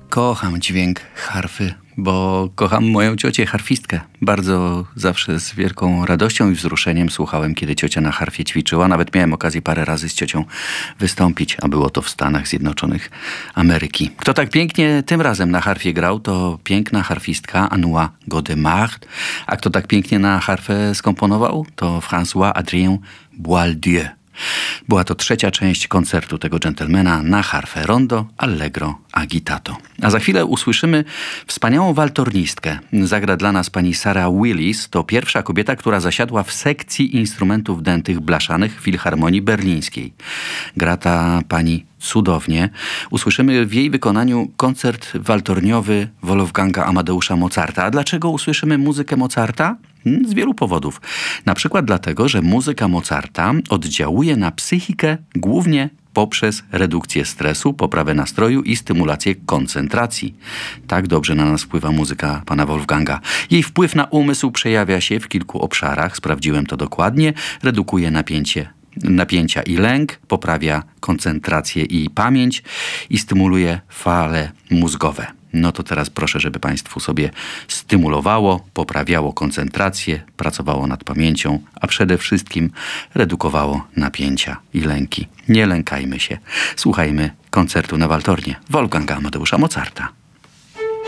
Kocham dźwięk harfy, bo kocham moją ciocię harfistkę. Bardzo zawsze z wielką radością i wzruszeniem słuchałem, kiedy ciocia na harfie ćwiczyła. Nawet miałem okazję parę razy z ciocią wystąpić, a było to w Stanach Zjednoczonych Ameryki. Kto tak pięknie tym razem na harfie grał, to piękna harfistka Anouar Godemard. A kto tak pięknie na harfę skomponował, to François-Adrien Boieldieu. Była to trzecia część koncertu tego dżentelmena na harfę rondo, allegro, agitato. A za chwilę usłyszymy wspaniałą waltornistkę. Zagra dla nas pani Sarah Willis. To pierwsza kobieta, która zasiadła w sekcji instrumentów dętych blaszanych Filharmonii Berlińskiej. Gra ta pani cudownie. Usłyszymy w jej wykonaniu koncert waltorniowy Wolfganga Amadeusza Mozarta. A dlaczego usłyszymy muzykę Mozarta? Z wielu powodów. Na przykład dlatego, że muzyka Mozarta oddziałuje na psychikę głównie poprzez redukcję stresu, poprawę nastroju i stymulację koncentracji. Tak dobrze na nas wpływa muzyka pana Wolfganga. Jej wpływ na umysł przejawia się w kilku obszarach. Sprawdziłem to dokładnie. Redukuje napięcia i lęk, poprawia koncentrację i pamięć i stymuluje fale mózgowe. No to teraz proszę, żeby państwu sobie stymulowało, poprawiało koncentrację, pracowało nad pamięcią, a przede wszystkim redukowało napięcia i lęki. Nie lękajmy się. Słuchajmy koncertu na waltornie Wolfganga Amadeusza Mozarta.